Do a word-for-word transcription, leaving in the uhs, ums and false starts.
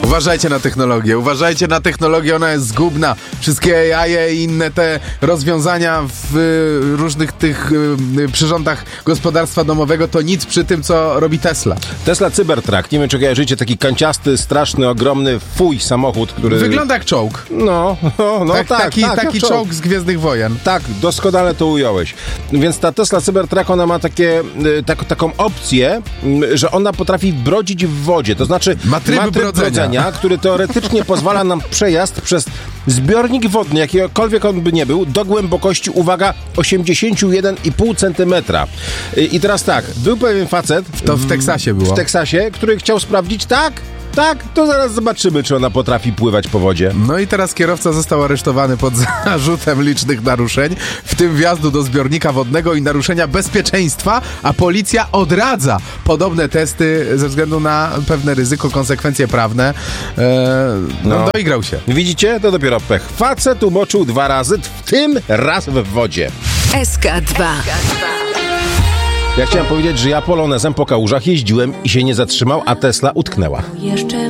Uważajcie na technologię, uważajcie na technologię, ona jest zgubna. Wszystkie A I i inne te rozwiązania w y, różnych tych y, przyrządach gospodarstwa domowego to nic przy tym, co robi Tesla. Tesla Cybertruck, nie wiem czy kojarzycie, taki kanciasty, straszny, ogromny fuj samochód, który... Wygląda jak czołg. No, no, no tak, tak, taki tak, taki czołg. czołg z Gwiezdnych Wojen. Tak, doskonale to ująłeś. Więc ta Tesla Cybertruck, ona ma takie, y, tak, taką opcję, y, że ona potrafi brodzić w wodzie. To znaczy Ma tryb tryb brodzenia. brodzenia, który teoretycznie pozwala nam przejazd przez zbiornik wodny, jakikolwiek on by nie był, do głębokości, uwaga, osiemdziesiąt jeden i pół centymetra. Y, I teraz tak, był pewien facet... To w Teksasie było. W Teksasie, który chciał sprawdzić, tak, tak, to zaraz zobaczymy, czy ona potrafi pływać po wodzie. No i teraz kierowca został aresztowany pod zarzutem licznych naruszeń, w tym wjazdu do zbiornika wodnego i naruszenia bezpieczeństwa, a policja odradza podobne testy ze względu na pewne ryzyko, konsekwencje prawne. Eee, no, No. doigrał się. Widzicie? To dopiero pech. Facet umoczył dwa razy, w tym raz w wodzie. S K dwa. Ja chciałem powiedzieć, że ja polonezem po kałużach jeździłem i się nie zatrzymał, a Tesla utknęła. Jeszcze